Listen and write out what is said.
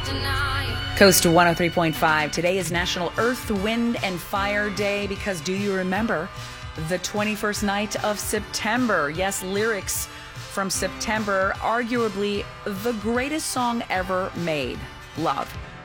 Coast 103.5. Today is National Earth, Wind, and Fire Day because do you remember the 21st night of September? Yes, lyrics from September, arguably the greatest song ever made, Love.